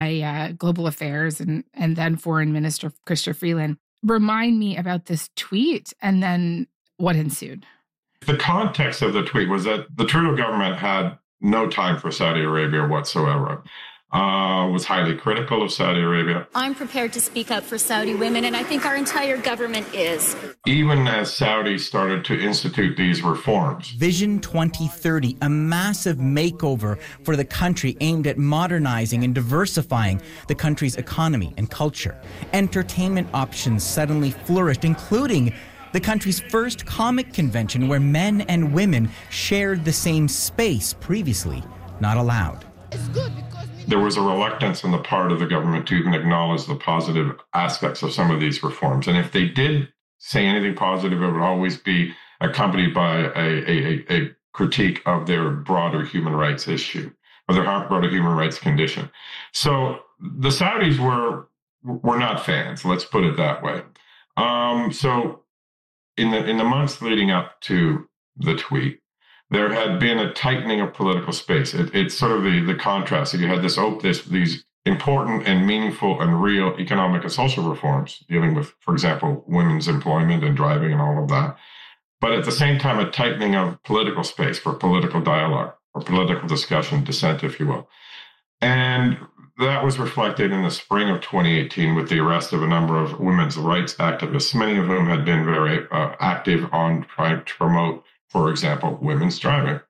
by Global Affairs and then Foreign Minister Chrystia Freeland. Remind me about this tweet and then what ensued. The context of the tweet was that the Trudeau government had no time for Saudi Arabia whatsoever. Was highly critical of Saudi Arabia. I'm prepared to speak up for Saudi women, and I think our entire government is. Even as Saudi started to institute these reforms. Vision 2030, a massive makeover for the country aimed at modernizing and diversifying the country's economy and culture. Entertainment options suddenly flourished, including the country's first comic convention where men and women shared the same space, previously not allowed. It's good. There was a reluctance on the part of the government to even acknowledge the positive aspects of some of these reforms. And if they did say anything positive, it would always be accompanied by a critique of their broader human rights issue, or their broader human rights condition. So the Saudis were not fans, let's put it that way. So in the months leading up to the tweet, there had been a tightening of political space. It's sort of the contrast. You had these important and meaningful and real economic and social reforms dealing with, for example, women's employment and driving and all of that. But at the same time, a tightening of political space for political dialogue or political discussion, dissent, if you will. And that was reflected in the spring of 2018 with the arrest of a number of women's rights activists, many of whom had been very active on trying to promote, for example, women's driving.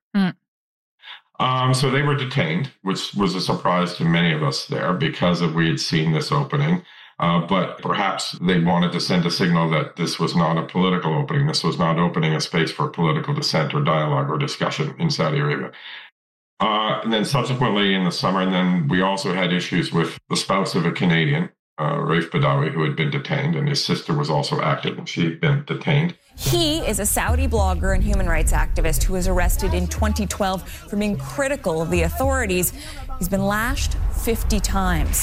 So they were detained, which was a surprise to many of us there because we had seen this opening. But perhaps they wanted to send a signal that this was not a political opening. This was not opening a space for political dissent or dialogue or discussion in Saudi Arabia. And then subsequently in the summer, and then we also had issues with the spouse of a Canadian, Raif Badawi, who had been detained, and his sister was also active, and she had been detained. He is a Saudi blogger and human rights activist who was arrested in 2012 for being critical of the authorities. He's been lashed 50 times.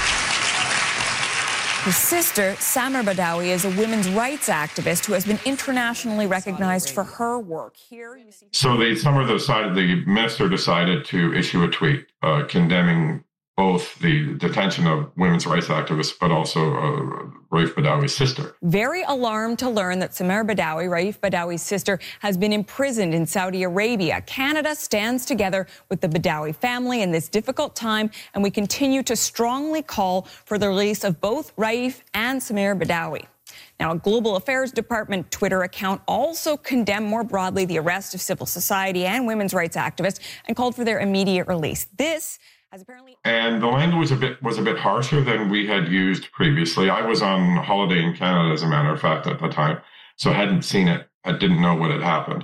His sister, Samar Badawi, is a women's rights activist who has been internationally recognized for her work. So the minister decided to issue a tweet condemning both the detention of women's rights activists, but also Raif Badawi's sister. Very alarmed to learn that Samar Badawi, Raif Badawi's sister, has been imprisoned in Saudi Arabia. Canada stands together with the Badawi family in this difficult time, and we continue to strongly call for the release of both Raif and Samar Badawi. Now, a Global Affairs Department Twitter account also condemned more broadly the arrest of civil society and women's rights activists and called for their immediate release. And the language was a bit harsher than we had used previously. I was on holiday in Canada, as a matter of fact, at the time, so I hadn't seen it. I didn't know what had happened.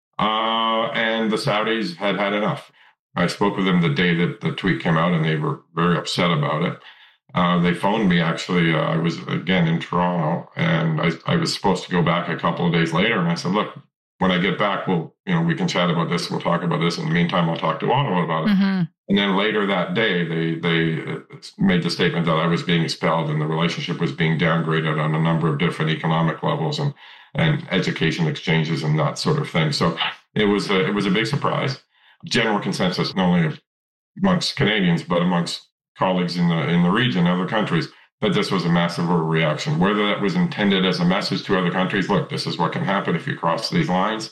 And the Saudis had had enough. I spoke with them the day that the tweet came out, and they were very upset about it. They phoned me, actually. I was, again, in Toronto, and I was supposed to go back a couple of days later, and I said, look, when I get back, we can chat about this. We'll talk about this. In the meantime, I'll talk to Ottawa about it. Mm-hmm. And then later that day, they made the statement that I was being expelled and the relationship was being downgraded on a number of different economic levels and education exchanges and that sort of thing. So it was a big surprise. General consensus, not only amongst Canadians, but amongst colleagues in the region, other countries, that this was a massive overreaction. Whether that was intended as a message to other countries, look, this is what can happen if you cross these lines.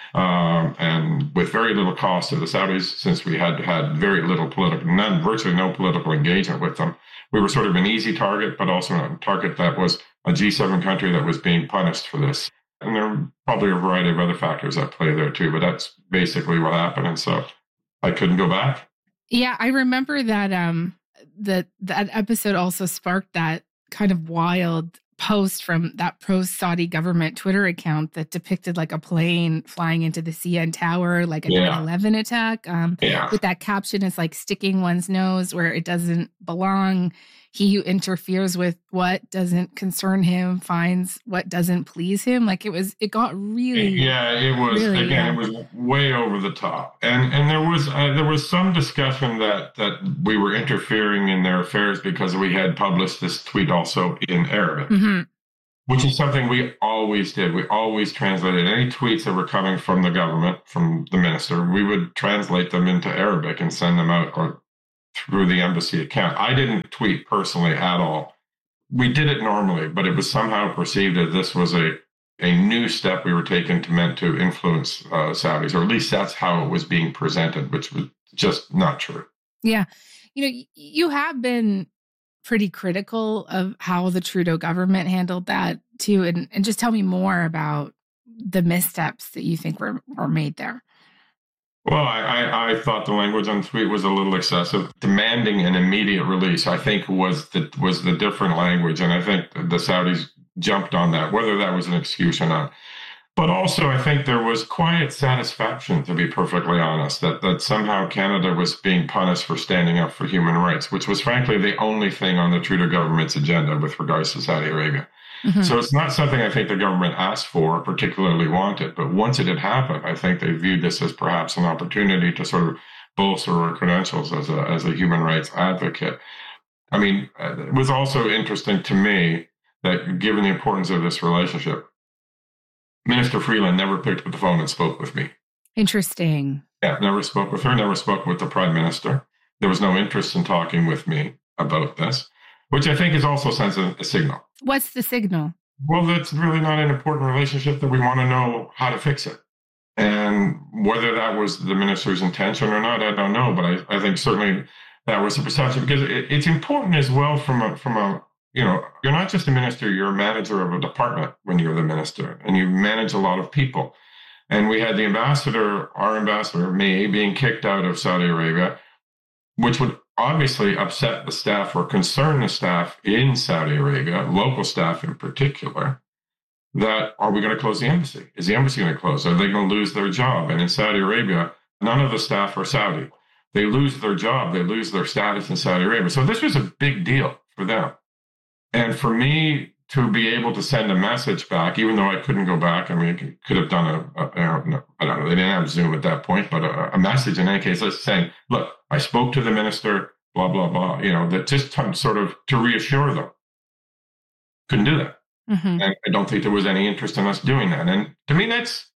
And with very little cost to the Saudis, since we had very little virtually no political engagement with them, we were sort of an easy target, but also a target that was a G7 country that was being punished for this. And there are probably a variety of other factors at play there too, but that's basically what happened. And so I couldn't go back. Yeah, I remember that that episode also sparked that kind of wild post from that pro-Saudi government Twitter account that depicted like a plane flying into the CN Tower, like a 9/11 attack. With that caption, it's like sticking one's nose where it doesn't belong. He who interferes with what doesn't concern him finds what doesn't please him. Like it got really. Yeah, it was, really, again, it was way over the top. And there was some discussion that we were interfering in their affairs because we had published this tweet also in Arabic, mm-hmm. which is something we always did. We always translated any tweets that were coming from the government, from the minister. We would translate them into Arabic and send them out, or through the embassy account. I didn't tweet personally at all. We did it normally, but it was somehow perceived as this was a new step we were taking meant to influence Saudis, or at least that's how it was being presented, which was just not true. Yeah. You have been pretty critical of how the Trudeau government handled that too. And just tell me more about the missteps that you think were made there. Well, I thought the language on the tweet was a little excessive. Demanding an immediate release, I think, was the different language. And I think the Saudis jumped on that, whether that was an excuse or not. But also, I think there was quiet satisfaction, to be perfectly honest, that somehow Canada was being punished for standing up for human rights, which was frankly the only thing on the Trudeau government's agenda with regards to Saudi Arabia. Mm-hmm. So it's not something I think the government asked for, particularly wanted. But once it had happened, I think they viewed this as perhaps an opportunity to sort of bolster our credentials as a human rights advocate. I mean, it was also interesting to me that given the importance of this relationship, Minister Freeland never picked up the phone and spoke with me. Interesting. Yeah, never spoke with her, never spoke with the Prime Minister. There was no interest in talking with me about this, which I think is also sends a signal. What's the signal? Well, that's really not an important relationship, that we want to know how to fix it. And whether that was the minister's intention or not, I don't know. But I think certainly that was the perception, because it's important as well from a you're not just a minister, you're a manager of a department when you're the minister, and you manage a lot of people. And we had our ambassador, May, being kicked out of Saudi Arabia, which would obviously upset the staff or concern the staff in Saudi Arabia, local staff in particular, that are we going to close the embassy? Is the embassy going to close? Are they going to lose their job? And in Saudi Arabia, none of the staff are Saudi. They lose their job. They lose their status in Saudi Arabia. So this was a big deal for them. And for me to be able to send a message back, even though I couldn't go back, I mean, I could have done I don't know, they didn't have Zoom at that point, but a message in any case, saying, look, I spoke to the minister, blah, blah, blah, that just sort of to reassure them. Couldn't do that. Mm-hmm. And I don't think there was any interest in us doing that. And to me,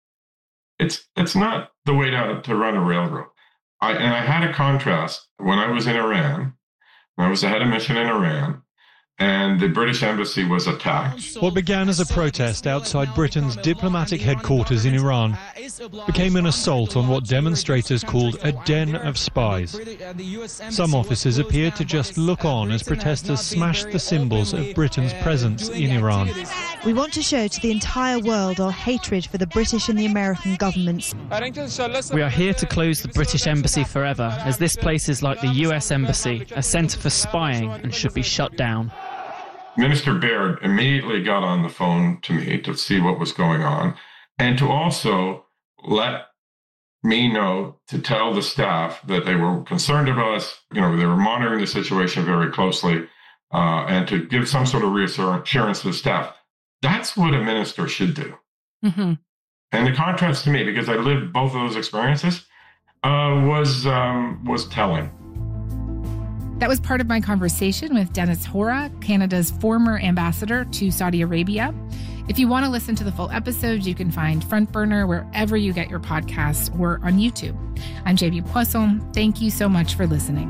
it's not the way to run a railroad. I had a contrast when I was in Iran. I was the head of mission in Iran, and the British embassy was attacked. What began as a protest outside Britain's diplomatic headquarters in Iran became an assault on what demonstrators called a den of spies. Some officers appeared to just look on as protesters smashed the symbols of Britain's presence in Iran. We want to show to the entire world our hatred for the British and the American governments. We are here to close the British embassy forever, as this place is like the US embassy, a centre for spying, and should be shut down. Minister Baird immediately got on the phone to me to see what was going on, and to also let me know, to tell the staff that they were concerned about us. They were monitoring the situation very closely, and to give some sort of reassurance to the staff. That's what a minister should do. Mm-hmm. And the contrast to me, because I lived both of those experiences, was telling. That was part of my conversation with Dennis Hora, Canada's former ambassador to Saudi Arabia. If you want to listen to the full episode, you can find Front Burner wherever you get your podcasts or on YouTube. I'm Jamie Poisson. Thank you so much for listening.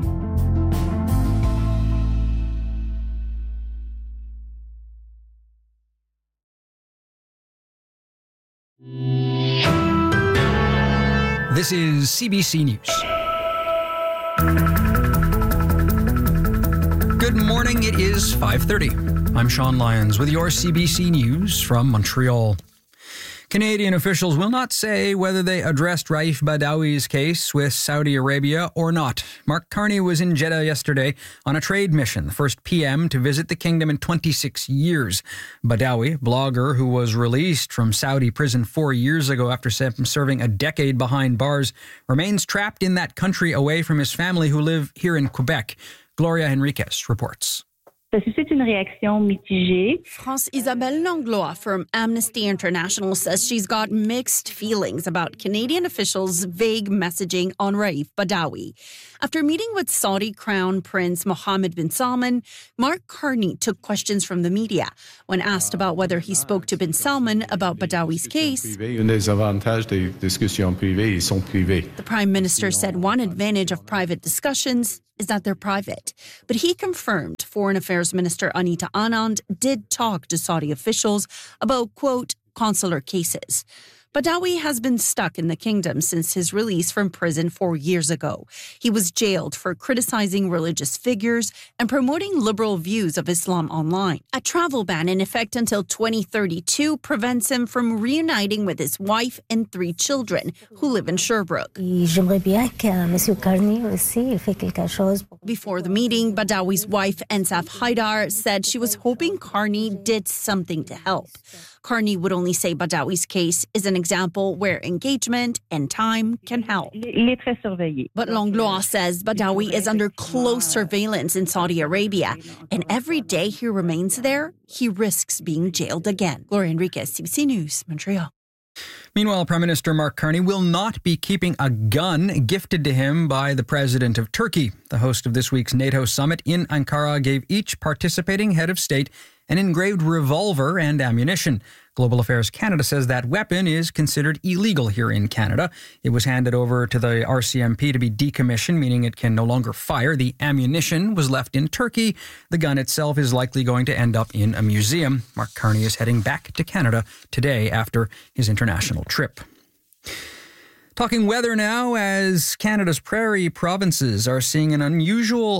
This is CBC News. Good morning, it is 5:30. I'm Sean Lyons with your CBC News from Montreal. Canadian officials will not say whether they addressed Raif Badawi's case with Saudi Arabia or not. Mark Carney was in Jeddah yesterday on a trade mission, the first PM to visit the kingdom in 26 years. Badawi, blogger who was released from Saudi prison 4 years ago after serving a decade behind bars, remains trapped in that country away from his family who live here in Quebec. Gloria Henriquez reports. Ça suscite une réaction mitigée. France Isabelle Langlois from Amnesty International says she's got mixed feelings about Canadian officials' vague messaging on Raif Badawi. After meeting with Saudi Crown Prince Mohammed bin Salman, Mark Carney took questions from the media. When asked about whether he spoke to bin Salman about Badawi's case, the Prime Minister said one advantage of private discussions is that they're private. But he confirmed Foreign Affairs Minister Anita Anand did talk to Saudi officials about, quote, consular cases. Badawi has been stuck in the kingdom since his release from prison 4 years ago. He was jailed for criticizing religious figures and promoting liberal views of Islam online. A travel ban in effect until 2032 prevents him from reuniting with his wife and 3 children who live in Sherbrooke. Before the meeting, Badawi's wife, Ensaf Haidar, said she was hoping Carney did something to help. Carney would only say Badawi's case is an example where engagement and time can help. But Langlois says Badawi is under close surveillance in Saudi Arabia, and every day he remains there, he risks being jailed again. Gloria Enriquez, CBC News, Montreal. Meanwhile, Prime Minister Mark Carney will not be keeping a gun gifted to him by the president of Turkey. The host of this week's NATO summit in Ankara gave each participating head of state an engraved revolver and ammunition. Global Affairs Canada says that weapon is considered illegal here in Canada. It was handed over to the RCMP to be decommissioned, meaning it can no longer fire. The ammunition was left in Turkey. The gun itself is likely going to end up in a museum. Mark Carney is heading back to Canada today after his international trip. Talking weather now, as Canada's prairie provinces are seeing an unusual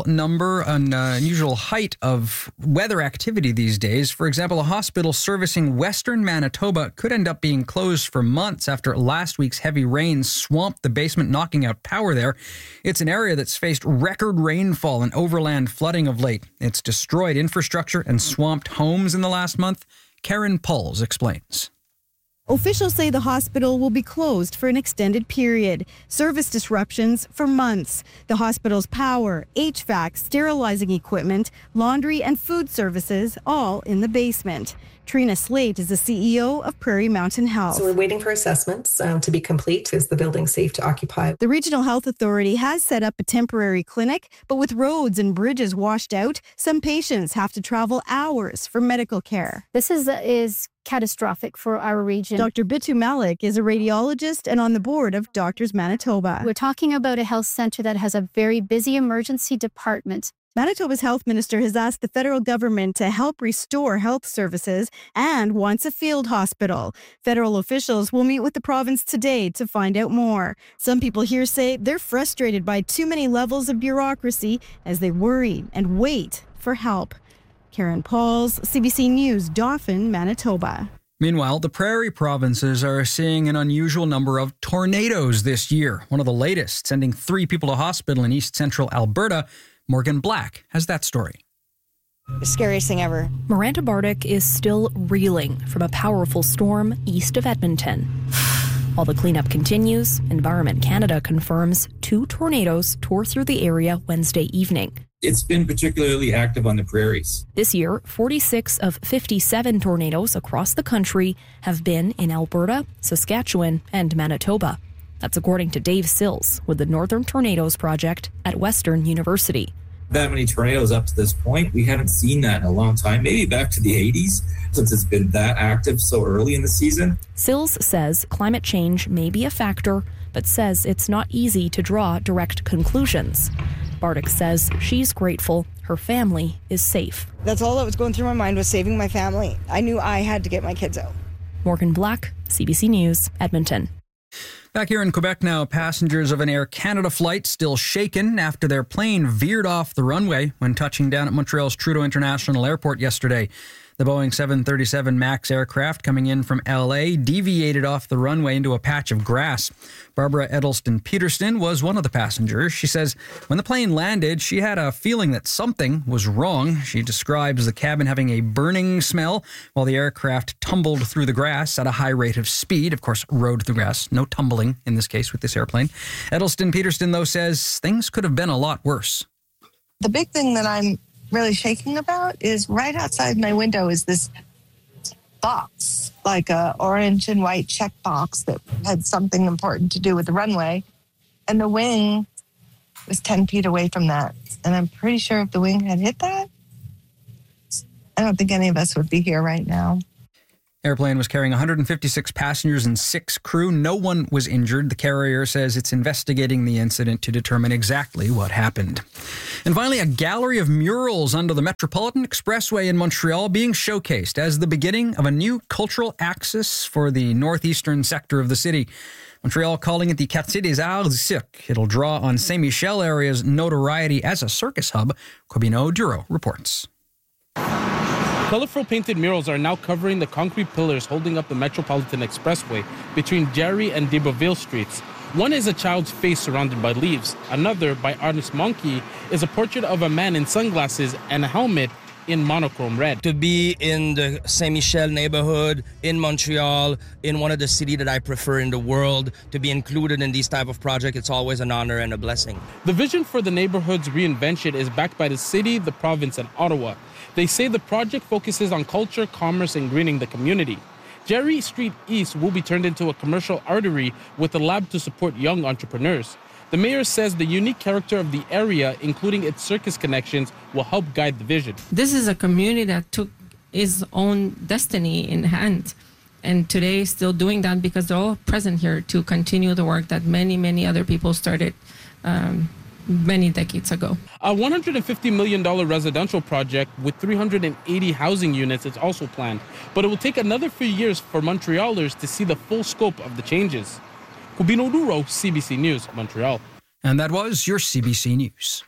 height of weather activity these days. For example, a hospital servicing western Manitoba could end up being closed for months after last week's heavy rains swamped the basement, knocking out power there. It's an area that's faced record rainfall and overland flooding of late. It's destroyed infrastructure and swamped homes in the last month. Karen Pauls explains. Officials say the hospital will be closed for an extended period. Service disruptions for months. The hospital's power, HVAC, sterilizing equipment, laundry and food services all in the basement. Trina Slate is the CEO of Prairie Mountain Health. So we're waiting for assessments to be complete. Is the building safe to occupy? The Regional Health Authority has set up a temporary clinic, but with roads and bridges washed out, some patients have to travel hours for medical care. This is catastrophic for our region. Dr. Bitu Malik is a radiologist and on the board of Doctors Manitoba. We're talking about a health center that has a very busy emergency department. Manitoba's health minister has asked the federal government to help restore health services and wants a field hospital. Federal officials will meet with the province today to find out more. Some people here say they're frustrated by too many levels of bureaucracy as they worry and wait for help. Karen Pauls, CBC News, Dauphin, Manitoba. Meanwhile, the prairie provinces are seeing an unusual number of tornadoes this year. One of the latest, sending 3 people to hospital in east central Alberta. Morgan Black has that story. The scariest thing ever. Miranda Bardick is still reeling from a powerful storm east of Edmonton. While the cleanup continues, Environment Canada confirms 2 tornadoes tore through the area Wednesday evening. It's been particularly active on the prairies. This year, 46 of 57 tornadoes across the country have been in Alberta, Saskatchewan, and Manitoba. That's according to Dave Sills with the Northern Tornadoes Project at Western University. That many tornadoes up to this point, we haven't seen that in a long time, maybe back to the 80s, since it's been that active so early in the season. Sills says climate change may be a factor, but says it's not easy to draw direct conclusions. Bardick says she's grateful her family is safe. That's all that was going through my mind, was saving my family. I knew I had to get my kids out. Morgan Black, CBC News, Edmonton. Back here in Quebec now, passengers of an Air Canada flight still shaken after their plane veered off the runway when touching down at Montreal's Trudeau International Airport yesterday. The Boeing 737 MAX aircraft coming in from LA deviated off the runway into a patch of grass. Barbara Edelston-Peterson was one of the passengers. She says when the plane landed, she had a feeling that something was wrong. She describes the cabin having a burning smell while the aircraft tumbled through the grass at a high rate of speed. Of course, rode through grass. No tumbling in this case with this airplane. Edelston-Peterson, though, says things could have been a lot worse. The big thing that I'm really shaking about is right outside my window is this box, like a orange and white check box that had something important to do with the runway. And the wing was 10 feet away from that. And I'm pretty sure if the wing had hit that, I don't think any of us would be here right now. Airplane was carrying 156 passengers and 6 crew. No one was injured. The carrier says it's investigating the incident to determine exactly what happened. And finally, a gallery of murals under the Metropolitan Expressway in Montreal being showcased as the beginning of a new cultural axis for the northeastern sector of the city. Montreal calling it the Quartier des Arts du Cirque. It'll draw on Saint-Michel area's notoriety as a circus hub. Corbino Duro reports. Colorful painted murals are now covering the concrete pillars holding up the Metropolitan Expressway between Jarry and d'Iberville streets. One is a child's face surrounded by leaves. Another, by artist Monkey, is a portrait of a man in sunglasses and a helmet in monochrome red. To be in the Saint-Michel neighborhood, in Montreal, in one of the cities that I prefer in the world, to be included in these type of projects, it's always an honor and a blessing. The vision for the neighborhood's reinvention is backed by the city, the province, and Ottawa. They say the project focuses on culture, commerce, and greening the community. Jarry Street East will be turned into a commercial artery with a lab to support young entrepreneurs. The mayor says the unique character of the area, including its circus connections, will help guide the vision. This is a community that took its own destiny in hand, and today is still doing that because they're all present here to continue the work that many, many other people started many decades ago. A $150 million residential project with 380 housing units is also planned, but it will take another few years for Montrealers to see the full scope of the changes. Corbino Duro, CBC News, Montreal. And that was your CBC News.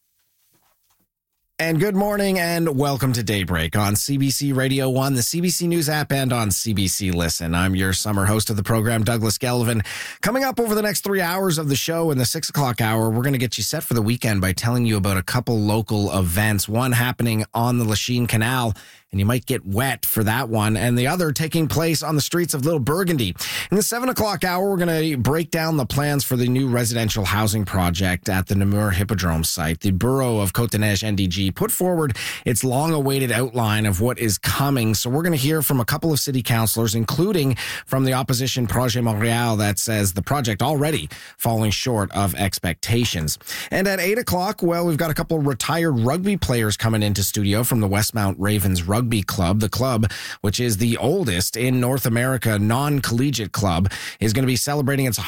And good morning and welcome to Daybreak on CBC Radio 1, the CBC News app, and on CBC Listen. I'm your summer host of the program, Douglas Gallivan. Coming up over the next 3 hours of the show in the 6 o'clock hour, we're going to get you set for the weekend by telling you about a couple local events, one happening on the Lachine Canal, and you might get wet for that one, and the other taking place on the streets of Little Burgundy. In the 7 o'clock hour, we're going to break down the plans for the new residential housing project at the Namur Hippodrome site. The Borough of Côte-des-Neiges NDG put forward its long-awaited outline of what is coming. So we're going to hear from a couple of city councillors, including from the opposition Projet Montréal, that says the project already falling short of expectations. And at 8 o'clock, well, we've got a couple of retired rugby players coming into studio from the Westmount Ravens Rugby Club. The club, which is the oldest in North America non-collegiate club, is going to be celebrating its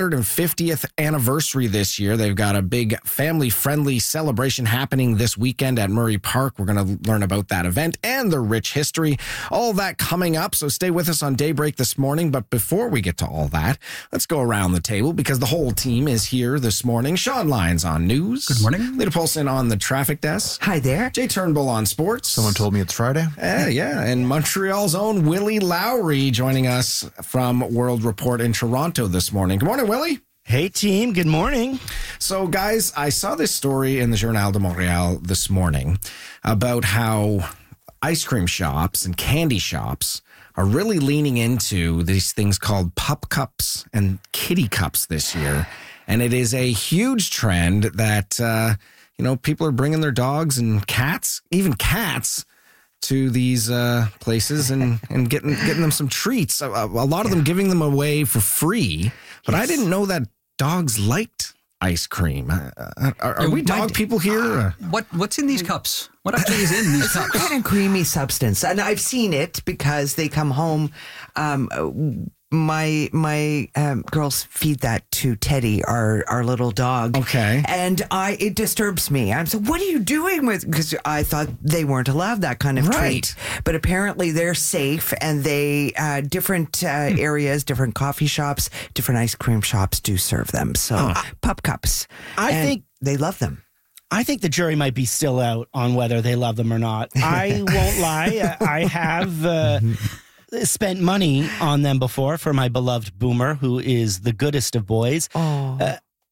150th anniversary this year. They've got a big family-friendly celebration happening this weekend at Murray Park. We're going to learn about that event and their rich history. All that coming up, so stay with us on Daybreak this morning. But before we get to all that, let's go around the table because the whole team is here this morning. Sean Lyons on news. Good morning. Lita Paulson on the traffic desk. Hi there. Jay Turnbull on sports. Someone told me it's Friday. Yeah. And Montreal's own Willie Lowry joining us from World Report in Toronto this morning. Good morning, Willie. Hey, team. Good morning. So, guys, I saw this story in the Journal de Montréal this morning about how ice cream shops and candy shops are really leaning into these things called pup cups and kitty cups this year. And it is a huge trend that, people are bringing their dogs and cats, even cats, to these places and getting them some treats. A lot of them giving them away for free. But I didn't know that dogs liked ice cream. Are we dog people here? What's in these cups? What actually is in these cups? It's kind of creamy substance. And I've seen it because they come home. My girls feed that to Teddy, our little dog. Okay. And it disturbs me. I'm so, what are you doing with? Because I thought they weren't allowed that kind of treat. But apparently they're safe, and they different areas, different coffee shops, different ice cream shops do serve them. So pup cups. I think they love them. I think the jury might be still out on whether they love them or not. I won't lie. I have spent money on them before for my beloved Boomer, who is the goodest of boys.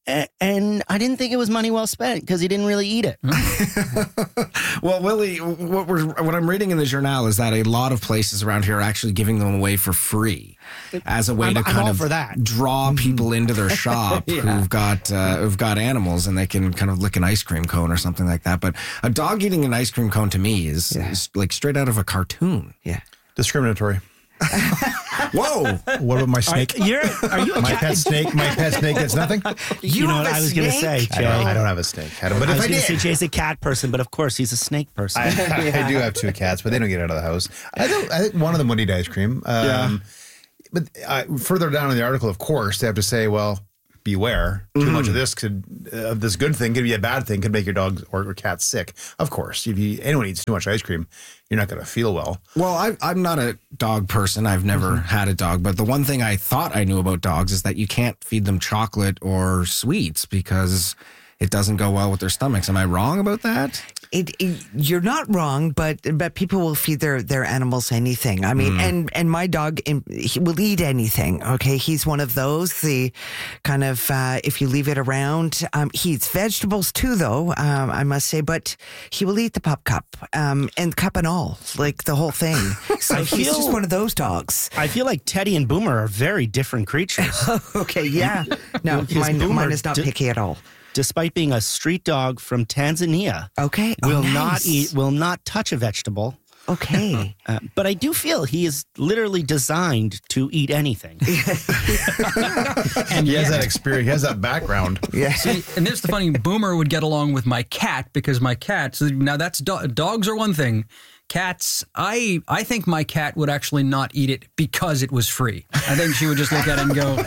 And I didn't think it was money well spent because he didn't really eat it. Well, Willie, what I'm reading in the journal is that a lot of places around here are actually giving them away for free as a way to kind of draw people into their shop who've got animals, and they can kind of lick an ice cream cone or something like that. But a dog eating an ice cream cone to me is like straight out of a cartoon. Yeah. Discriminatory. Whoa! What about my snake? Are you a my cat? pet snake? My pet snake gets nothing. You know what I was going to say, Jay? I don't have a snake. But if I was going did, to say Jay's a cat person, but of course he's a snake person. I do have 2 cats, but they don't get out of the house. I think one of them would eat ice cream. But further down in the article, of course, they have to say, well, beware. Too much of this this good thing could be a bad thing, could make your dog or cat sick. Of course, if anyone eats too much ice cream, you're not going to feel well. Well, I'm not a dog person. I've never had a dog. But the one thing I thought I knew about dogs is that you can't feed them chocolate or sweets because it doesn't go well with their stomachs. Am I wrong about that? You're not wrong, but people will feed their animals anything. I mean, and my dog, he will eat anything. Okay, he's one of those. The kind of if you leave it around, he eats vegetables too, though. I must say, but he will eat the pup cup and cup and all, like the whole thing. So he's just one of those dogs. I feel like Teddy and Boomer are very different creatures. Okay, yeah. No, mine is not picky at all. Despite being a street dog from Tanzania, will not touch a vegetable. Okay. But I do feel he is literally designed to eat anything. And he has that experience, he has that background. Yeah. See, and this is the funny, Boomer would get along with my cat because my cat, so now that's dogs are one thing. Cats, I think my cat would actually not eat it because it was free. I think she would just look at it and go,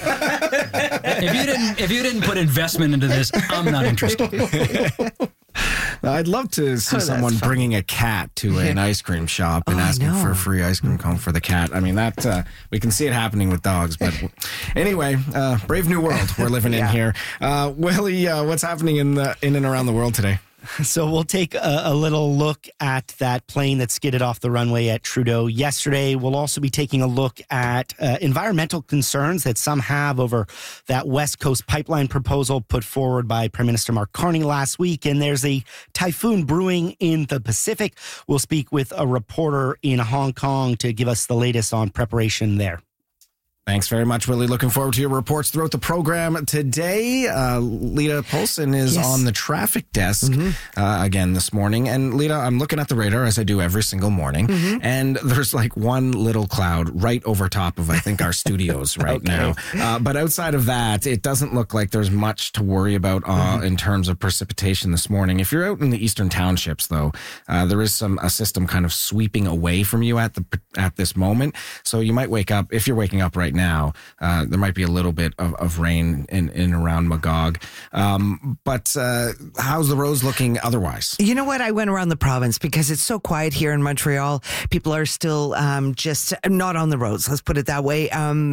if you didn't put investment into this, I'm not interested. I'd love to see someone bringing a cat to an ice cream shop and asking for a free ice cream cone for the cat. I mean, that we can see it happening with dogs. But anyway, brave new world we're living in here. Willie, what's happening in and around the world today? So we'll take a little look at that plane that skidded off the runway at Trudeau yesterday. We'll also be taking a look at environmental concerns that some have over that West Coast pipeline proposal put forward by Prime Minister Mark Carney last week. And there's a typhoon brewing in the Pacific. We'll speak with a reporter in Hong Kong to give us the latest on preparation there. Thanks very much, Willie. Looking forward to your reports throughout the program today. Lita Polson is on the traffic desk again this morning. And Lita, I'm looking at the radar as I do every single morning. And there's like one little cloud right over top of, I think, our studios right now. But outside of that, it doesn't look like there's much to worry about in terms of precipitation this morning. If you're out in the eastern townships, though, there is a system kind of sweeping away from you at this moment. So you might wake up, if you're waking up right now, there might be a little bit of rain in around Magog. But how's the roads looking otherwise? You know what? I went around the province because it's so quiet here in Montreal. People are still just not on the roads. Let's put it that way.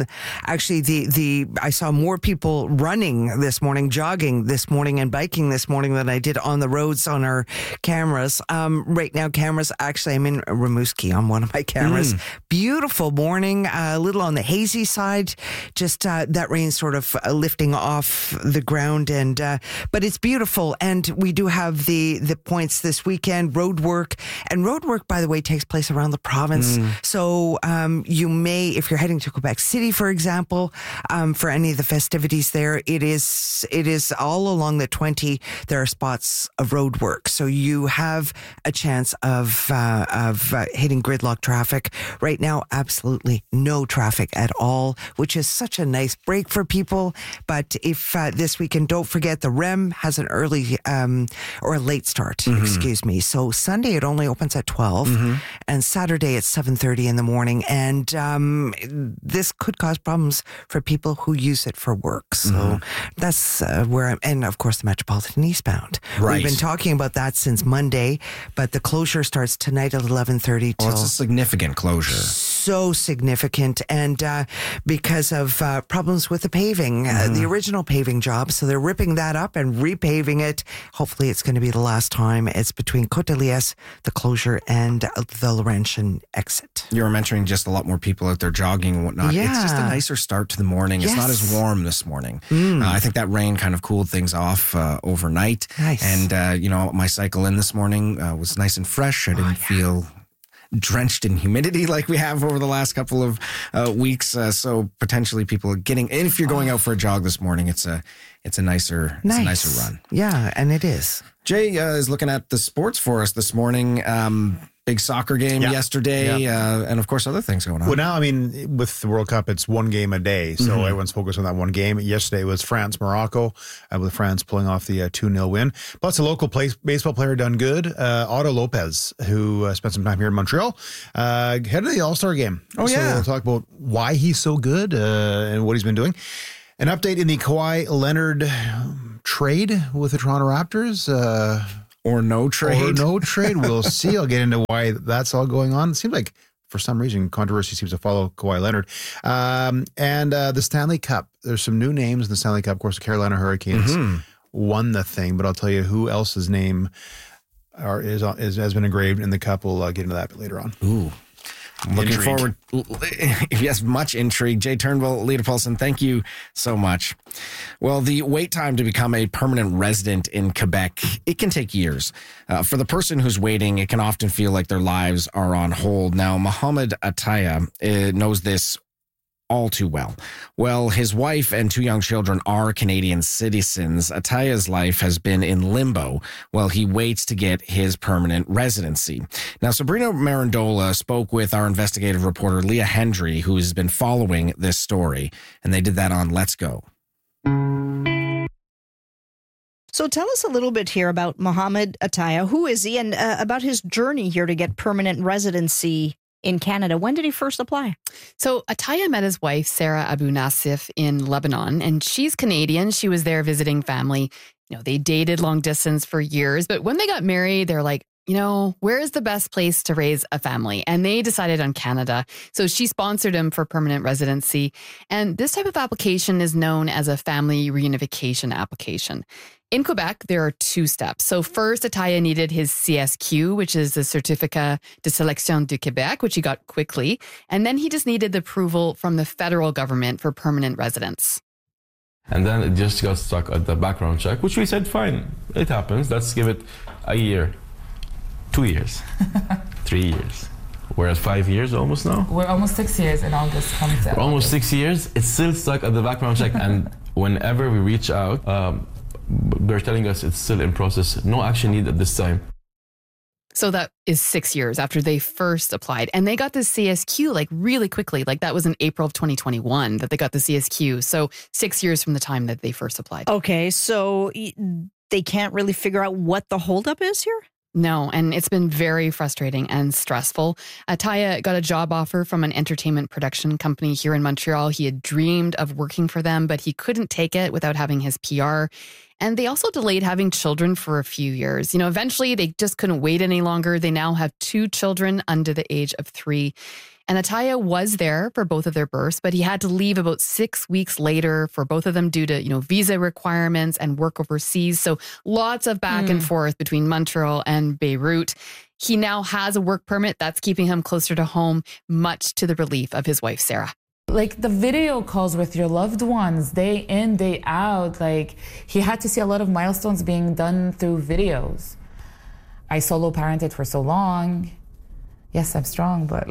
Actually, I saw more people running this morning, jogging this morning, and biking this morning than I did on the roads on our cameras. Right now, actually, I'm in Rimouski on one of my cameras. Beautiful morning, a little on the hazy side, just that rain sort of lifting off the ground, and but it's beautiful. And we do have the points this weekend, road work, by the way, takes place around the province. So you may, if you're heading to Quebec City, for example, for any of the festivities there, it is all along the 20. There are spots of road work, so you have a chance of hitting gridlock traffic. Right now, absolutely no traffic at all, which is such a nice break for people. But if this weekend, don't forget the REM has an early or a late start, excuse me. So Sunday it only opens at 12 and Saturday at 7:30 in the morning. And this could cause problems for people who use it for work. So that's where and of course the Metropolitan eastbound. Right. We've been talking about that since Monday, but the closure starts tonight at 11:30. Well, it's a significant closure. so significant, and because of problems with the paving, the original paving job. So they're ripping that up and repaving it. Hopefully it's going to be the last time. It's between Côte de Liesse, the closure, and the Laurentian exit. You were mentioning just a lot more people out there jogging and whatnot. Yeah. It's just a nicer start to the morning. It's not as warm this morning. I think that rain kind of cooled things off overnight. Nice. And, my cycle in this morning was nice and fresh. I didn't feel drenched in humidity like we have over the last couple of weeks. So potentially people are getting, and if you're going out for a jog this morning, it's a nicer run. Yeah, and it is. Jay is looking at the sports for us this morning. Big soccer game yesterday, and of course other things going on. Well, now, I mean, with the World Cup, it's one game a day, so everyone's focused on that one game. Yesterday was France-Morocco, with France pulling off the 2-0 win. Plus, a local baseball player done good, Otto Lopez, who spent some time here in Montreal, headed to the All-Star game. Oh, so yeah. we'll talk about why he's so good and what he's been doing. An update in the Kawhi Leonard trade with the Toronto Raptors. Or no trade. We'll see. I'll get into why that's all going on. It seems like, for some reason, controversy seems to follow Kawhi Leonard. And the Stanley Cup. There's some new names in the Stanley Cup. Of course, the Carolina Hurricanes won the thing, but I'll tell you who else's name has been engraved in the cup. We'll get into that later on. Ooh. Looking forward. Yes, much intrigue. Jay Turnbull, Lita Paulson, thank you so much. Well, the wait time to become a permanent resident in Quebec, it can take years. For the person who's waiting, it can often feel like their lives are on hold. Now, Mohamed Ataya knows this all too well. Well, his wife and 2 young children are Canadian citizens. Ataya's life has been in limbo while he waits to get his permanent residency. Now, Sabrina Marandola spoke with our investigative reporter, Leah Hendry, who has been following this story, and they did that on Let's Go. So tell us a little bit here about Mohamed Ataya. Who is he, and about his journey here to get permanent residency in Canada. When did he first apply? So Ataya met his wife, Sarah Abu Nassif, in Lebanon, and she's Canadian. She was there visiting family. They dated long distance for years, but when they got married, they're like, where is the best place to raise a family? And they decided on Canada. So she sponsored him for permanent residency. And this type of application is known as a family reunification application. In Quebec, there are 2 steps. So first, Ataya needed his CSQ, which is the Certificat de Sélection du Québec, which he got quickly. And then he just needed the approval from the federal government for permanent residence. And then it just got stuck at the background check, which we said, fine, it happens. Let's give it a year, 2 years, 3 years. We're at 5 years almost now. We're almost 6 years in August. We're almost 6 years. It's still stuck at the background check. And whenever we reach out, they're telling us it's still in process. No action needed at this time. So that is 6 years after they first applied. And they got the CSQ really quickly. That was in April of 2021 that they got the CSQ. So 6 years from the time that they first applied. Okay, so they can't really figure out what the holdup is here? No, and it's been very frustrating and stressful. Ataya got a job offer from an entertainment production company here in Montreal. He had dreamed of working for them, but he couldn't take it without having his PR. And they also delayed having children for a few years. Eventually they just couldn't wait any longer. They now have 2 children under the age of 3. And Ataya was there for both of their births, but he had to leave about 6 weeks later for both of them due to, visa requirements and work overseas. So lots of back and forth between Montreal and Beirut. He now has a work permit that's keeping him closer to home, much to the relief of his wife, Sarah. The video calls with your loved ones, day in, day out, he had to see a lot of milestones being done through videos. I solo parented for so long. Yes, I'm strong, but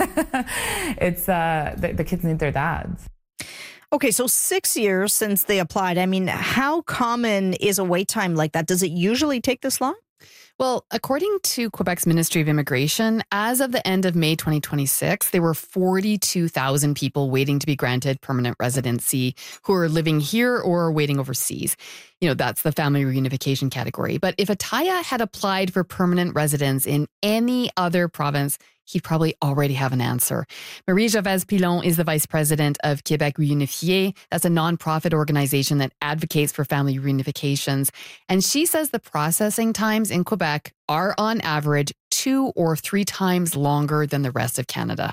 it's the kids need their dads. Okay, so 6 years since they applied. I mean, how common is a wait time like that? Does it usually take this long? Well, according to Quebec's Ministry of Immigration, as of the end of May 2026, there were 42,000 people waiting to be granted permanent residency who are living here or waiting overseas. That's the family reunification category. But if Ataya had applied for permanent residence in any other province, he'd probably already have an answer. Marie Javez Pilon is the vice president of Québec Réunifié. That's a nonprofit organization that advocates for family reunifications. And she says the processing times in Quebec are on average 2 or 3 times longer than the rest of Canada.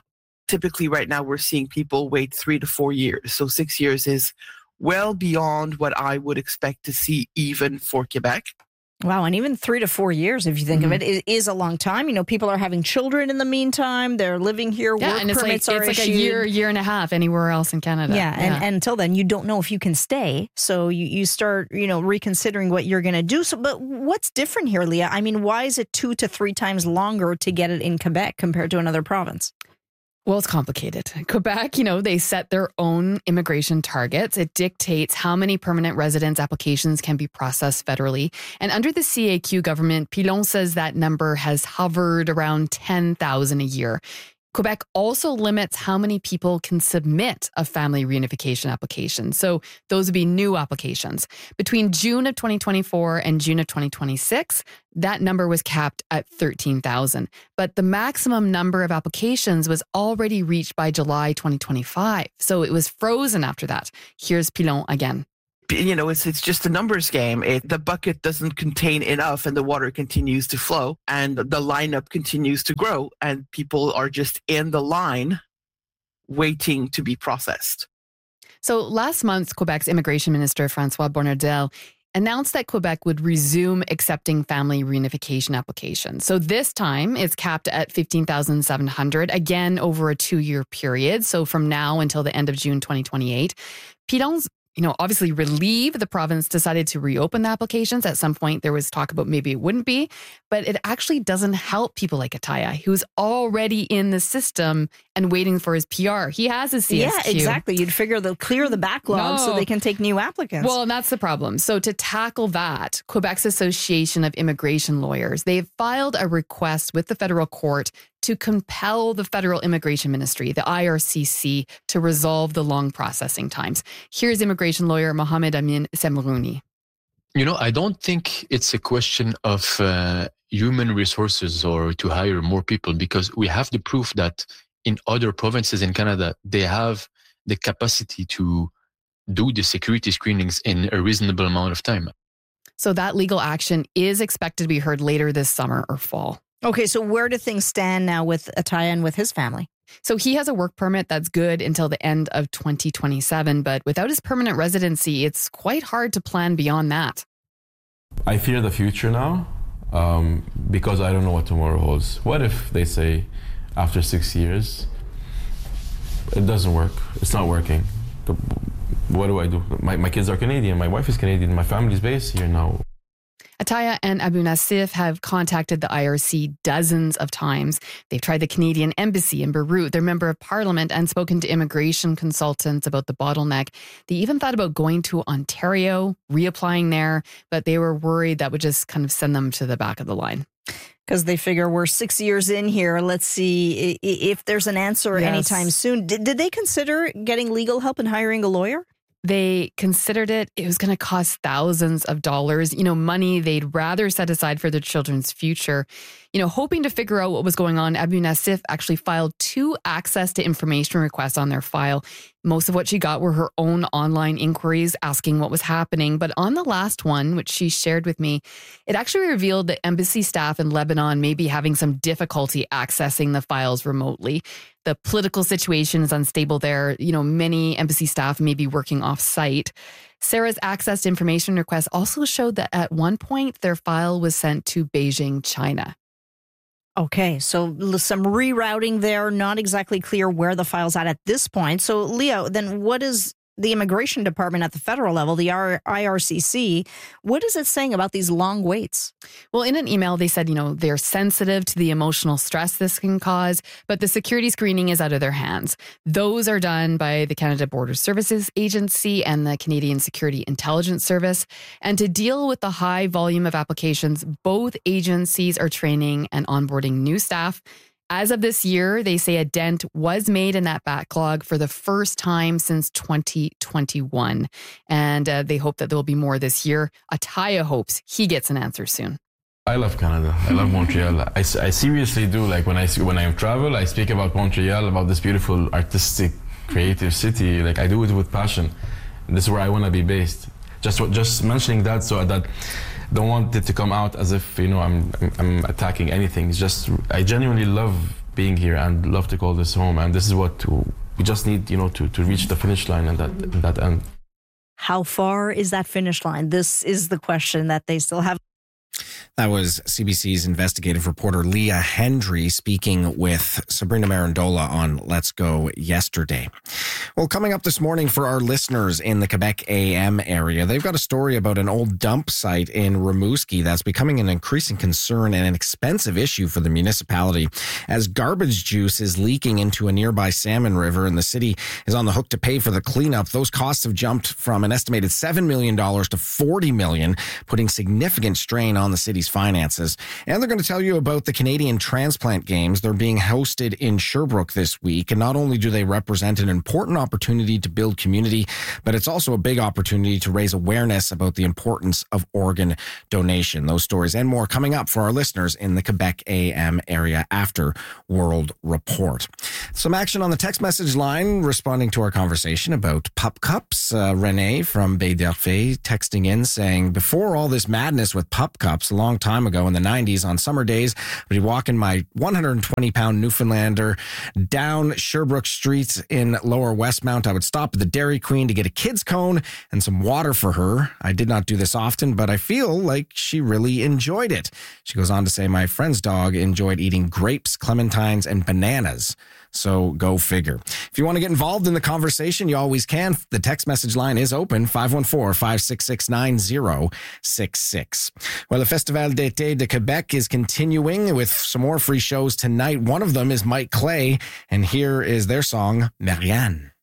typically right now we're seeing people wait 3 to 4 years. So 6 years is well beyond what I would expect to see even for Quebec. Wow, and even 3 to 4 years, if you think of it, is a long time. People are having children in the meantime. They're living here. Yeah, work and it's permits like, are it's issued. like a year and a half anywhere else in Canada. Yeah, and until then, you don't know if you can stay. So you start, reconsidering what you're going to do. So, but what's different here, Leah? I mean, why is it 2 to 3 times longer to get it in Quebec compared to another province? Well, it's complicated. Quebec, they set their own immigration targets. It dictates how many permanent residence applications can be processed federally. And under the CAQ government, Pilon says that number has hovered around 10,000 a year. Quebec also limits how many people can submit a family reunification application. So those would be new applications. Between June of 2024 and June of 2026, that number was capped at 13,000. But the maximum number of applications was already reached by July 2025. So it was frozen after that. Here's Pilon again. It's just a numbers game. The bucket doesn't contain enough and the water continues to flow and the lineup continues to grow and people are just in the line waiting to be processed. So last month, Quebec's immigration minister, François Bonnardel, announced that Quebec would resume accepting family reunification applications. So this time it's capped at 15,700, again over a 2-year period. So from now until the end of June 2028. Pilon's obviously relieved the province decided to reopen the applications. At some point, there was talk about maybe it wouldn't be, but it actually doesn't help people like Ataya, who's already in the system and waiting for his PR. He has his CSQ. Yeah, exactly. You'd figure they'll clear the backlog so they can take new applicants. Well, and that's the problem. So to tackle that, Quebec's Association of Immigration Lawyers, they've filed a request with the federal court to compel the Federal Immigration Ministry, the IRCC, to resolve the long processing times. Here's immigration lawyer Mohamed Amin Semrouni. I don't think it's a question of human resources or to hire more people, because we have the proof that in other provinces in Canada, they have the capacity to do the security screenings in a reasonable amount of time. So that legal action is expected to be heard later this summer or fall. Okay, so where do things stand now with Ataya and with his family? So he has a work permit that's good until the end of 2027, but without his permanent residency, it's quite hard to plan beyond that. I fear the future now because I don't know what tomorrow holds. What if they say after 6 years, it doesn't work, it's not working? What do I do? My kids are Canadian, my wife is Canadian, my family's based here now. Ataya and Abu Nassif have contacted the IRC dozens of times. They've tried the Canadian Embassy in Beirut, their member of parliament, and spoken to immigration consultants about the bottleneck. They even thought about going to Ontario, reapplying there, but they were worried that would just kind of send them to the back of the line. Because they figure we're 6 years in here. Let's see if there's an answer anytime soon. Did they consider getting legal help and hiring a lawyer? They considered it. It was going to cost thousands of dollars, money they'd rather set aside for their children's future. Hoping to figure out what was going on, Abu Nassif actually filed 2 access to information requests on their file. Most of what she got were her own online inquiries asking what was happening. But on the last one, which she shared with me, it actually revealed that embassy staff in Lebanon may be having some difficulty accessing the files remotely. The political situation is unstable there. Many embassy staff may be working off-site. Sarah's access to information request also showed that at one point their file was sent to Beijing, China. Okay, so some rerouting there, not exactly clear where the file's at this point. So, Leo, then what is the immigration department at the federal level, the IRCC, what is it saying about these long waits? Well, in an email, they said, they're sensitive to the emotional stress this can cause, but the security screening is out of their hands. Those are done by the Canada Border Services Agency and the Canadian Security Intelligence Service. And to deal with the high volume of applications, both agencies are training and onboarding new staff. As of this year, they say a dent was made in that backlog for the first time since 2021. And they hope that there will be more this year. Ataya hopes he gets an answer soon. I love Canada. I love Montreal. I seriously do. Like when I travel, I speak about Montreal, about this beautiful, artistic, creative city. Like I do it with passion. And this is where I want to be based. Just mentioning that so that don't want it to come out as if I'm attacking anything. It's just I genuinely love being here and love to call this home. And this is what we just need, to reach the finish line and that end. How far is that finish line? This is the question that they still have. That was CBC's investigative reporter Leah Hendry speaking with Sabrina Marandola on Let's Go yesterday. Well, coming up this morning for our listeners in the Quebec AM area, they've got a story about an old dump site in Rimouski that's becoming an increasing concern and an expensive issue for the municipality. As garbage juice is leaking into a nearby salmon river and the city is on the hook to pay for the cleanup, those costs have jumped from an estimated $7 million to $40 million, putting significant strain on the city's finances. And they're going to tell you about the Canadian Transplant Games. They're being hosted in Sherbrooke this week. And not only do they represent an important opportunity to build community, but it's also a big opportunity to raise awareness about the importance of organ donation. Those stories and more coming up for our listeners in the Quebec AM area after World Report. Some action on the text message line responding to our conversation about pup cups. Renee from Bay d'Urfé texting in saying, before all this madness with pup cups, a long time ago in the 90s on summer days, I'd be walking my 120-pound Newfoundlander down Sherbrooke Street in Lower Westmount. I would stop at the Dairy Queen to get a kid's cone and some water for her. I did not do this often, but I feel like she really enjoyed it. She goes on to say, my friend's dog enjoyed eating grapes, clementines, and bananas. So go figure. If you want to get involved in the conversation, you always can. The text message line is open, 514-566-9066. Well, the Festival d'été de Québec is continuing with some more free shows tonight. One of them is Mike Clay, and here is their song, Marianne.